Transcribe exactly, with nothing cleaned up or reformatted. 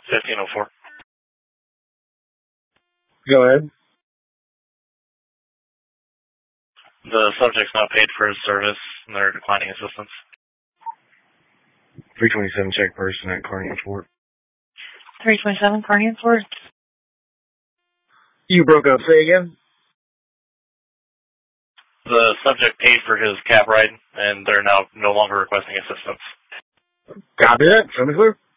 fifteen oh four. Go ahead. The subject's not paid for his service, and they're declining assistance. three twenty-seven, check person at Carney Fort. three twenty-seven, Carney Fort. You broke up. Say again? The subject paid for his cab ride, and they're now no longer requesting assistance. Copy that. Show me clear.